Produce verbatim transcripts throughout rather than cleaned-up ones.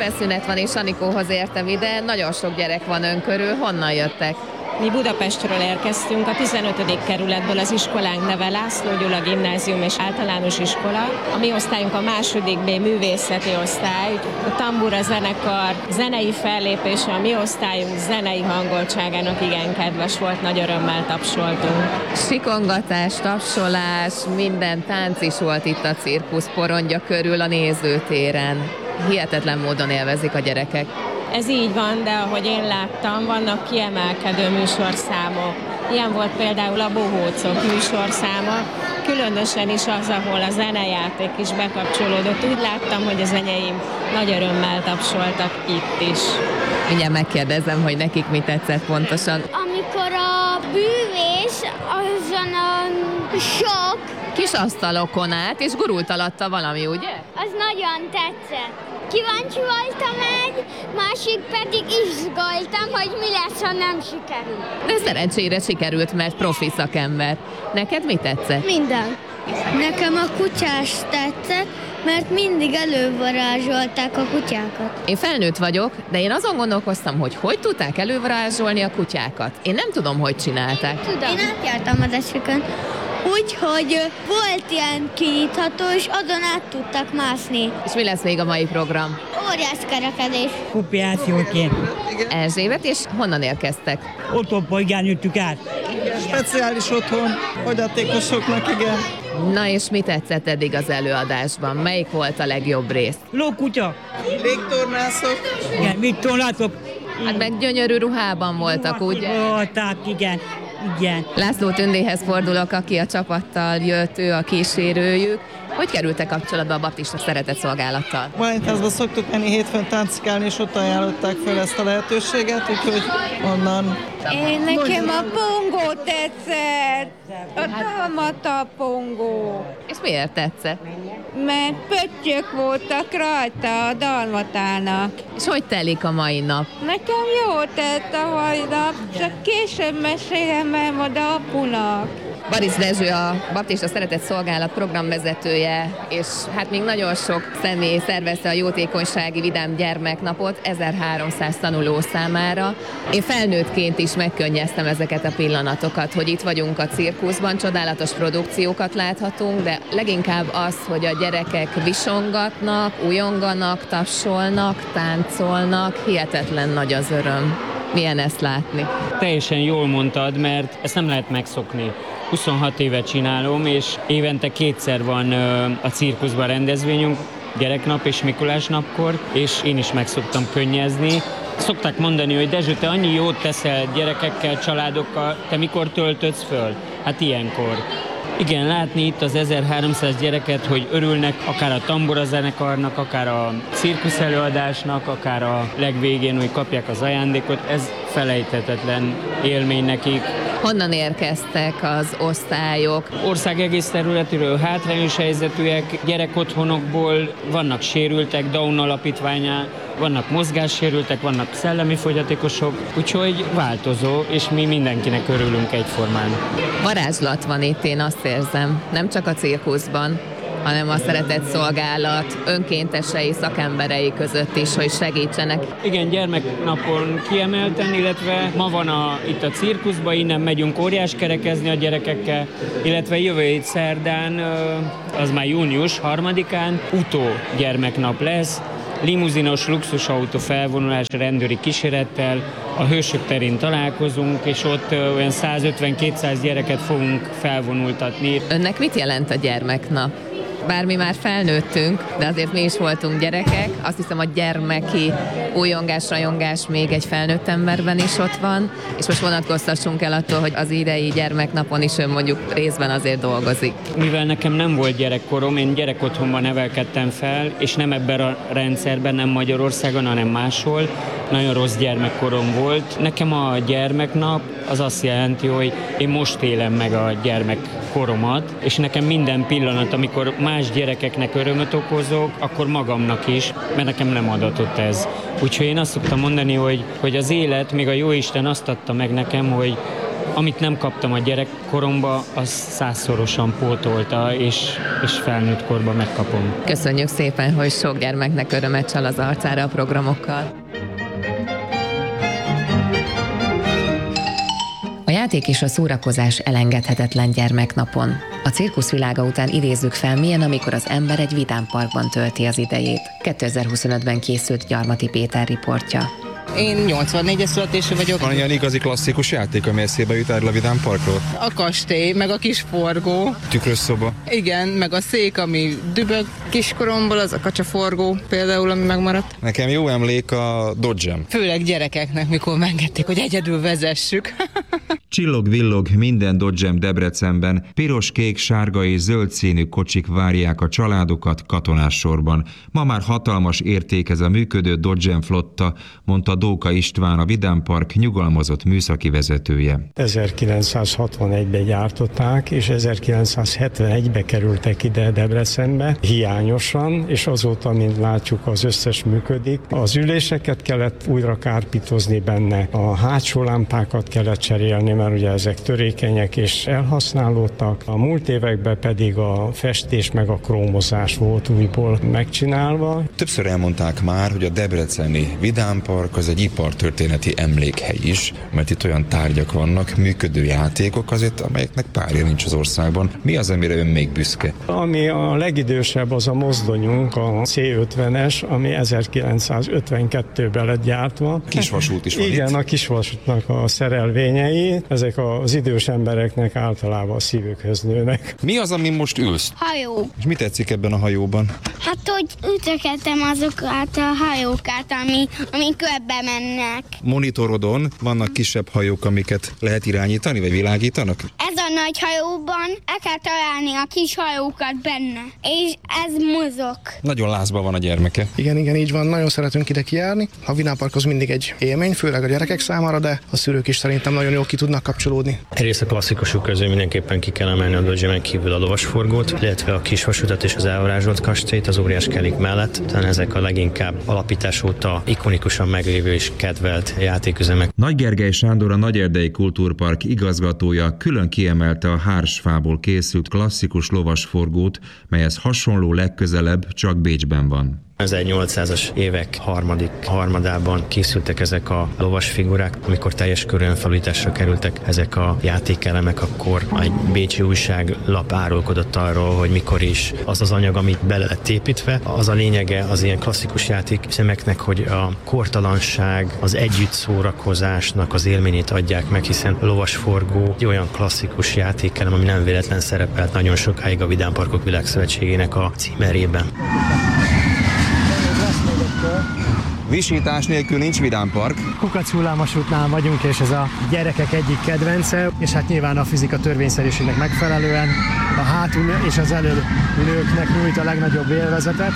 éppen szünet van, és Anikóhoz értem ide, nagyon sok gyerek van ön körül, honnan jöttek? Mi Budapestről érkeztünk, a tizenötödik kerületből, az iskolánk neve László Gyula Gimnázium és Általános Iskola. A mi osztályunk a második B művészeti osztály, a tambura zenekar zenei fellépése, a mi osztályunk zenei hangoltságának igen kedves volt, nagy örömmel tapsoltunk. Sikongatás, tapsolás, minden tánc is volt itt a cirkusz porondja körül a nézőtéren. Hihetetlen módon élvezik a gyerekek. Ez így van, de ahogy én láttam, vannak kiemelkedő műsorszámok. Ilyen volt például a Bohócok műsorszáma, különösen is az, ahol a zenejáték is bekapcsolódott. Úgy láttam, hogy az enyém nagy örömmel tapsoltak itt is. Mindjárt megkérdezem, hogy nekik mi tetszett pontosan. Amikor a bűvész azon a sok, Kis asztalokon állt, és gurult alatta valami, ugye? az nagyon tetszett. Kíváncsi voltam egy, másik pedig izgultam, hogy mi lesz, ha nem sikerül. De szerencsére sikerült, mert profi szakember. Neked mi tetszett? Minden. Nekem a kutyás tetszett, mert mindig elővarázsolták a kutyákat. Én felnőtt vagyok, de én azon gondolkoztam, hogy hogy tudták elővarázsolni a kutyákat. Én nem tudom, hogy csinálták. Tudom. Én átjártam az eskükön, úgyhogy volt ilyen kinyitható, és azon át tudtak mászni. És mi lesz még a mai program? Óriás kerekedés. Kupiációként. Erzsébet, és honnan érkeztek? Otthonpolgán jöttük át. Speciális otthon, fogyatékosoknak, igen. Na és mi tetszett eddig az előadásban? Melyik volt a legjobb rész? Lókutya. Légtornászok. Igen, mit tornátok? Hát meg gyönyörű ruhában voltak, ugye? Voltak, igen. Igen. László Tündéhez fordulok, aki a csapattal jött, ő a kísérőjük. Hogy kerültek kapcsolatba a baptista szeretetszolgálattal? Valányházba szoktuk menni hétfőn táncikálni, és ott ajánlották fel ezt a lehetőséget, úgyhogy onnan. Én nekem a pongó tetszett, a dalmata pongó, És miért tetszett? mert pöttyök voltak rajta a dalmatának. És hogy telik a mai nap? Nekem jó tett a mai nap, csak később mesélem el majd apunak. Barisz Dezső a Baptista Szeretett Szolgálat programvezetője, és hát még nagyon sok személy szervezte a jótékonysági vidám gyermeknapot ezerháromszáz tanuló számára. Én felnőttként is megkönnyeztem ezeket a pillanatokat, hogy itt vagyunk a cirkuszban, csodálatos produkciókat láthatunk, de leginkább az, hogy a gyerekek visongatnak, újonganak, tapsolnak, táncolnak, hihetetlen nagy az öröm. Milyen ezt látni? Teljesen jól mondtad, mert ezt nem lehet megszokni. huszonhat éve csinálom, és évente kétszer van a cirkuszban rendezvényünk, gyereknap és Mikulás napkor, és én is meg szoktam könnyezni. Szokták mondani, hogy Dezső, te annyi jót teszel gyerekekkel, családokkal, te mikor töltödsz föl? Hát ilyenkor. Igen, látni itt az ezerháromszáz gyereket, hogy örülnek akár a tambura zenekarnak, akár a cirkusz előadásnak, akár a legvégén, hogy kapják az ajándékot, ez felejthetetlen élmény nekik. Honnan érkeztek az osztályok? Ország egész területéről hátrányos helyzetűek, gyerekotthonokból, vannak sérültek, Down alapítványán, vannak mozgássérültek, vannak szellemi fogyatékosok, úgyhogy változó, és mi mindenkinek örülünk egyformán. Varázslat van itt, én azt érzem, nem csak a cirkuszban, hanem a szeretett szolgálat önkéntesei, szakemberei között is, hogy segítsenek. Igen, gyermeknapon kiemelten, illetve ma van a, itt a cirkuszban, innen megyünk óriás kerekezni a gyerekekkel, illetve jövő hét szerdán, az már június harmadikán, utó gyermeknap lesz, limuzinos luxusautó felvonulás rendőri kísérettel, a Hősök terén találkozunk, és ott olyan százötven-kétszáz gyereket fogunk felvonultatni. Önnek mit jelent a gyermeknap? Bár mi már felnőttünk, de azért mi is voltunk gyerekek. Azt hiszem, a gyermeki újongás, rajongás még egy felnőtt emberben is ott van, és most vonatkoztassunk el attól, hogy az idei gyermeknapon is ön mondjuk részben azért dolgozik. Mivel nekem nem volt gyerekkorom, én gyerekotthonban nevelkedtem fel, és nem ebben a rendszerben, nem Magyarországon, hanem máshol. Nagyon rossz gyermekkorom volt. Nekem a gyermeknap az azt jelenti, hogy én most élem meg a gyermekkoromat, és nekem minden pillanat, amikor más gyerekeknek örömöt okozok, akkor magamnak is, mert nekem nem adatott ez. Úgyhogy én azt szoktam mondani, hogy, hogy az élet, még a Jóisten azt adta meg nekem, hogy amit nem kaptam a gyerekkoromba, az százszorosan pótolta, és, és felnőtt korban megkapom. Köszönjük szépen, hogy sok gyermeknek örömet csal az arcára a programokkal. A játék és a szórakozás elengedhetetlen gyermeknapon. A cirkuszvilága után idézzük fel, milyen, amikor az ember egy vidámparkban tölti az idejét. kétezer-huszonötben készült Gyarmati Péter riportja. Én nyolcvannégyes születésű vagyok. Van ilyen igazi klasszikus játék, ami eszébe jut erről a Vidám Parkról? A kastély, meg a kis forgó. Tükrös szoba. Igen, meg a szék, ami dübög kiskoromból, az a kacsaforgó például, ami megmaradt. Nekem jó emlék a Dodgem. Főleg gyerekeknek, mikor megengedték, hogy egyedül vezessük. Csillog-villog minden Dodgem Debrecenben, piros, kék, sárga és zöld színű kocsik várják a családokat katonás sorban. Ma már hatalmas érték ez a működő Dodgem flotta, mondta Dóka István, a Vidám Park nyugalmazott műszaki vezetője. ezerkilencszázhatvanegyben gyártották, és ezerkilencszázhetvenegyben kerültek ide Debrecenbe, hiányosan, és azóta, mint látjuk, az összes működik. Az üléseket kellett újra kárpítozni benne, a hátsó lámpákat kellett cserélni, mert ugye ezek törékenyek és elhasználódtak. A múlt években pedig a festés meg a krómozás volt újból megcsinálva. Többször elmondták már, hogy a debreceni Vidám Park az egy ipartörténeti emlékhely is, mert itt olyan tárgyak vannak, működő játékok azért, amelyeknek párja nincs az országban. Mi az, amire ön még büszke? Ami a legidősebb, az a mozdonyunk, a cé ötvenes, ami ezerkilencszázötvenkettőben lett gyártva. Kisvasút is van. Igen, itt. A kisvasútnak a szerelvényei, ezek az idős embereknek általában a szívükhöz nőnek. Mi az, ami most ülsz? Hajó. És mi tetszik ebben a hajóban? Hát, hogy ütögetem azokat a hajókat, ami, ami körbe mennek. Monitorodon vannak kisebb hajók, amiket lehet irányítani, vagy világítanak? Ez a nagy hajóban el kell találni a kis hajókat benne, és ez mozog. Nagyon lázban van a gyermeke. Igen, igen, így van. Nagyon szeretünk ide kijárni. A Vidám Park az mindig egy élmény, főleg a gyerekek számára, de a szülők is szerintem nagyon jól ki tudnak kapcsolódni. Egyrészt a klasszikusok közül mindenképpen ki kell emelni a Dodgemen kívül a lovasforgót, illetve a kisvasutat és az elvarázsolt kastélyt az Óriás Kelik mellett. Tehát ezek a leginkább alapítás óta ikonikusan meglévő és kedvelt játéküzemek. Nagy Gergely Sándor, a Nagyerdei Kultúrpark igazgatója külön kiemelte a hársfából készült klasszikus lovasforgót, melyhez hasonló legközelebb csak Bécsben van. ezernyolcszázas évek harmadik harmadában készültek ezek a lovas figurák. Amikor teljes körűen felújításra kerültek ezek a játékelemek, akkor egy bécsi újságlap árulkodott arról, hogy mikor is az az anyag, amit bele lett építve. Az a lényege az ilyen klasszikus játékszemeknek, hogy a kortalanság, az együtt szórakozásnak az élményét adják meg, hiszen a lovasforgó egy olyan klasszikus játékelem, ami nem véletlen szerepelt nagyon sokáig a Vidám Parkok Világszövetségének a címerében. Visítás nélkül nincs Vidám Park. Kukac hullámvasútnál vagyunk, és ez a gyerekek egyik kedvence, és hát nyilván a fizika törvényszerűségnek megfelelően a hátul és az elől ülőknek nyújt a legnagyobb élvezetet.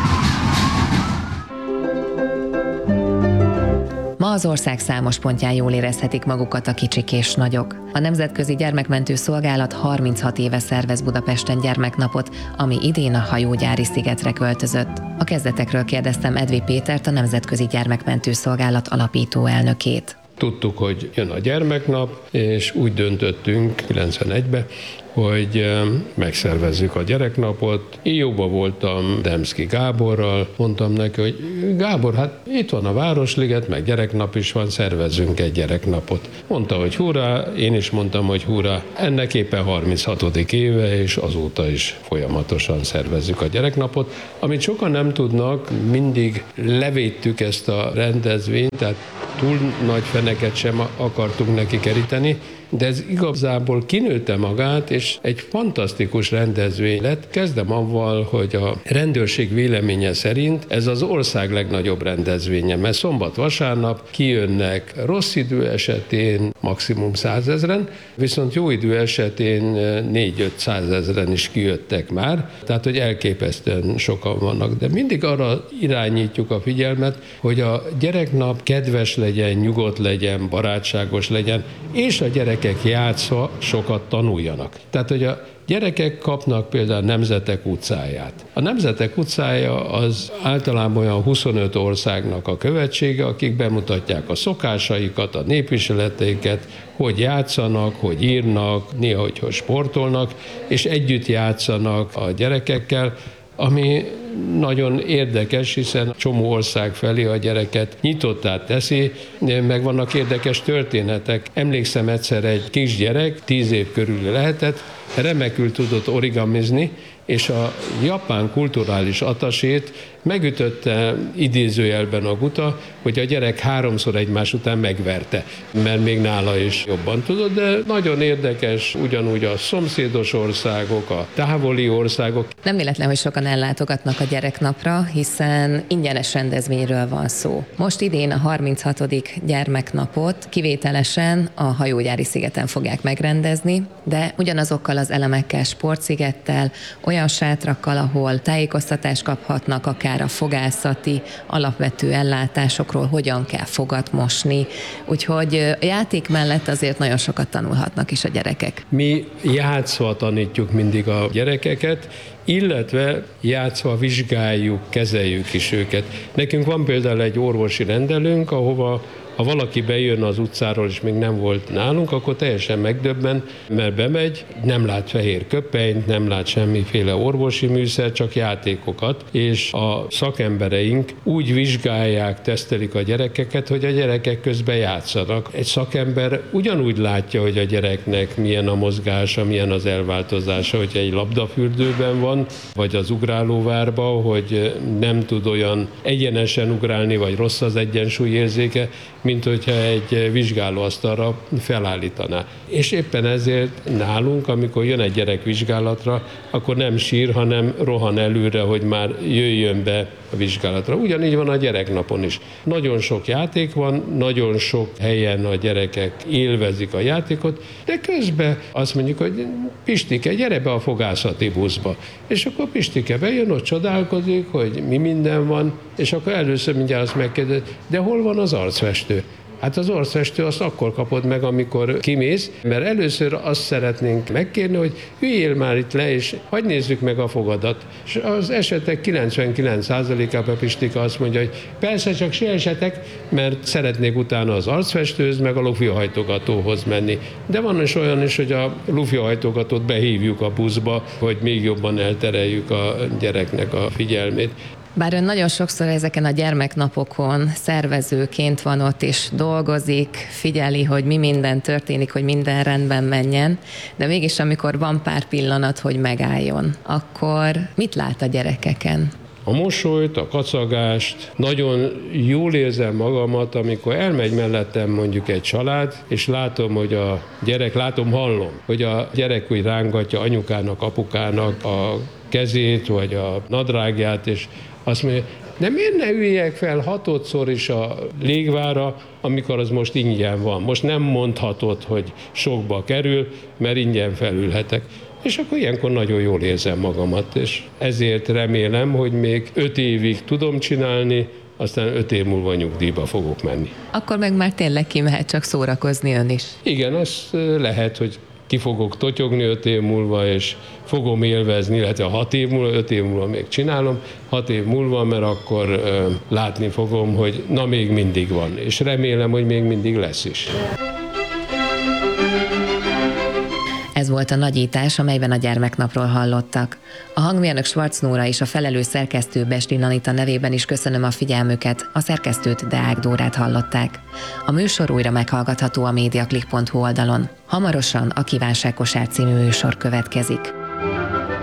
Ma az ország számos pontján jól érezhetik magukat a kicsik és nagyok. A Nemzetközi Gyermekmentő Szolgálat harminchat éve szervez Budapesten gyermeknapot, ami idén a hajógyári szigetre költözött. A kezdetekről kérdeztem Edvi Pétert, a Nemzetközi Gyermekmentő Szolgálat alapító elnökét. Tudtuk, hogy jön a gyermeknap, és úgy döntöttünk kilencvenegyben, hogy megszervezzük a gyereknapot. Én jóba voltam Demszki Gáborral, mondtam neki, hogy Gábor, hát itt van a Városliget, meg gyereknap is van, szervezzünk egy gyereknapot. Mondta, hogy hurrá, én is mondtam, hogy hurrá. Ennek éppen harminchatodik éve, és azóta is folyamatosan szervezzük a gyereknapot. Amit sokan nem tudnak, mindig levédtük ezt a rendezvényt, tehát túl nagy feneket sem akartunk neki keríteni, de ez igazából kinőtte magát, és egy fantasztikus rendezvény lett. Kezdem avval, hogy a rendőrség véleménye szerint ez az ország legnagyobb rendezvénye, mert szombat-vasárnap kijönnek rossz idő esetén maximum százezren, viszont jó idő esetén négy-ötszázezren is kijöttek már, tehát hogy elképesztően sokan vannak. De mindig arra irányítjuk a figyelmet, hogy a gyereknap kedves legyen, nyugodt legyen, barátságos legyen, és a gyerekek játszva sokat tanuljanak. Tehát, hogy a gyerekek kapnak például a Nemzetek utcáját. A Nemzetek utcája az általában olyan huszonöt országnak a követsége, akik bemutatják a szokásaikat, a népviseleteiket, hogy játszanak, hogy írnak, néha, hogy sportolnak, és együtt játszanak a gyerekekkel, ami nagyon érdekes, hiszen csomó ország felé a gyereket nyitottá teszi, meg vannak érdekes történetek. Emlékszem egyszer egy kisgyerek, tíz év körül lehetett, remekül tudott origamizni, és a japán kulturális atasét megütötte idézőjelben a guta, hogy a gyerek háromszor egymás után megverte, mert még nála is jobban tudott, de nagyon érdekes, ugyanúgy a szomszédos országok, a távoli országok. Nem véletlen, hogy sokan ellátogatnak a gyereknapra, hiszen ingyenes rendezvényről van szó. Most idén a harminchatodik gyermeknapot kivételesen a Hajógyári szigeten fogják megrendezni, de ugyanazokkal az elemekkel, sportszigettel, olyan sátrakkal, ahol tájékoztatást kaphatnak, akár a fogászati alapvető ellátásokról, hogyan kell fogat mosni. Úgyhogy a játék mellett azért nagyon sokat tanulhatnak is a gyerekek. Mi játszva tanítjuk mindig a gyerekeket, illetve játszva vizsgáljuk, kezeljük is őket. Nekünk van például egy orvosi rendelőnk, ahova ha valaki bejön az utcáról, és még nem volt nálunk, akkor teljesen megdöbben, mert bemegy, nem lát fehér köpenyt, nem lát semmiféle orvosi műszer, csak játékokat, és a szakembereink úgy vizsgálják, tesztelik a gyerekeket, hogy a gyerekek közben játszanak. Egy szakember ugyanúgy látja, hogy a gyereknek milyen a mozgása, milyen az elváltozása, hogy egy labdafürdőben van, vagy az ugrálóvárba, hogy nem tud olyan egyenesen ugrálni, vagy rossz az egyensúlyérzéke, mint hogyha egy vizsgálóasztalra felállítaná. És éppen ezért nálunk, amikor jön egy gyerek vizsgálatra, akkor nem sír, hanem rohan előre, hogy már jöjjön be a vizsgálatra. Ugyanígy van a gyereknapon is. Nagyon sok játék van, nagyon sok helyen a gyerekek élvezik a játékot, de közben azt mondjuk, hogy Pistike, gyere be a fogászati buszba. És akkor Pistike bejön, ott csodálkozik, hogy mi minden van, és akkor először mindjárt azt megkérdezi, de hol van az arcfestő? Hát az arcfestő azt akkor kapod meg, amikor kimész, mert először azt szeretnénk megkérni, hogy üljél már itt le, és hagyd nézzük meg a fogadat. És az esetek kilencvenkilenc százalékában Pistika azt mondja, hogy persze, csak siesetek, mert szeretnék utána az arcfestőhöz, meg a lufjahajtogatóhoz menni. De van is olyan is, hogy a lufjahajtogatót behívjuk a buszba, hogy még jobban eltereljük a gyereknek a figyelmét. Bár ön nagyon sokszor ezeken a gyermeknapokon szervezőként van ott, és dolgozik, figyeli, hogy mi minden történik, hogy minden rendben menjen, de mégis amikor van pár pillanat, hogy megálljon, akkor mit lát a gyerekeken? A mosolyt, a kacagást, nagyon jól érzem magamat, amikor elmegy mellettem mondjuk egy család, és látom, hogy a gyerek, látom, hallom, hogy a gyerek úgy rángatja anyukának, apukának a kezét, vagy a nadrágját, és azt mondja, de miért ne üljek fel hatodszor is a légvára, amikor az most ingyen van. Most nem mondhatod, hogy sokba kerül, mert ingyen felülhetek. És akkor ilyenkor nagyon jól érzem magamat, és ezért remélem, hogy még öt évig tudom csinálni, aztán öt év múlva nyugdíjba fogok menni. Akkor meg már tényleg kimehet csak szórakozni ön is. Igen, az lehet, hogy ki fogok totyogni öt év múlva, és fogom élvezni, illetve hat év múlva, öt év múlva még csinálom, hat év múlva, mert akkor ö, látni fogom, hogy na még mindig van, és remélem, hogy még mindig lesz is. Ez volt a nagyítás, amelyben a gyermeknapról hallottak. A hangmérnök Schwarz Nóra és a felelős szerkesztő Bestlin Anita nevében is köszönöm a figyelmüket, a szerkesztőt, Deák Dórát hallották. A műsor újra meghallgatható a mediaclick pont hu oldalon. Hamarosan a Kívánságkosár című műsor következik.